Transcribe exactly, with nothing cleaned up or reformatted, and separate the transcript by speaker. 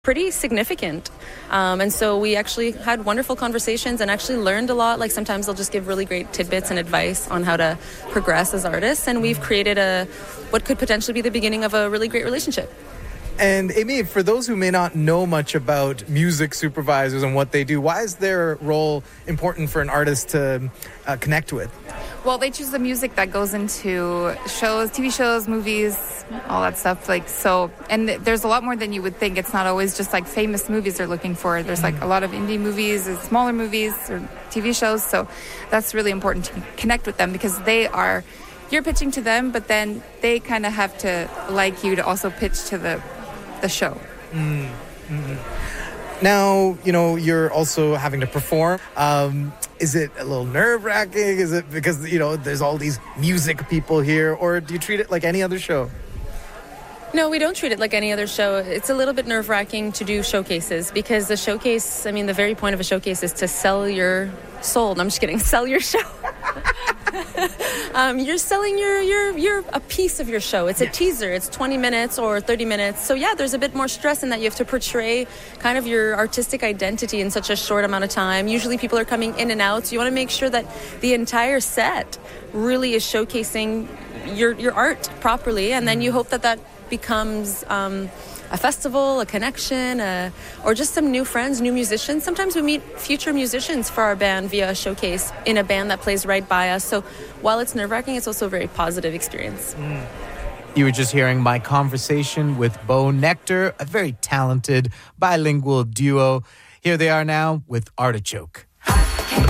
Speaker 1: pretty significant. Um, and so we actually had wonderful conversations and actually learned a lot. Like sometimes they'll just give really great tidbits and advice on how to progress as artists. And we've created a what could potentially be the beginning of a really great relationship.
Speaker 2: And Amy, for those who may not know much about music supervisors and what they do, why is their role important for an artist to uh, connect with?
Speaker 3: Well, they choose the music that goes into shows, T V shows, movies, all that stuff. Like so, and th- there's a lot more than you would think. It's not always just like famous movies they're looking for. There's like a lot of indie movies, and smaller movies, or T V shows. So that's really important to connect with them because they are, you're pitching to them, but then they kind of have to like you to also pitch to the the show.
Speaker 2: Mm-hmm. Now, you know, you're also having to perform. Um, is it a little nerve-wracking? Is it because, you know, there's all these music people here? Or do you treat it like any other show?
Speaker 1: No, we don't treat it like any other show. It's a little bit nerve-wracking to do showcases because the showcase, I mean, the very point of a showcase is to sell your soul. No, I'm just kidding. Sell your show. um, you're selling your, your, your, a piece of your show. It's a yeah. teaser. It's twenty minutes or thirty minutes. So yeah, there's a bit more stress in that you have to portray kind of your artistic identity in such a short amount of time. Usually people are coming in and out. So you want to make sure that the entire set really is showcasing your, your art properly. And then you hope that that becomes um, a festival, a connection, a, or just some new friends, new musicians. Sometimes we meet future musicians for our band via a showcase in a band that plays right by us. So while it's nerve-wracking, it's also a very positive experience.
Speaker 4: Mm. You were just hearing my conversation with Bo Nectar, a very talented bilingual duo. Here they are now with Artichoke.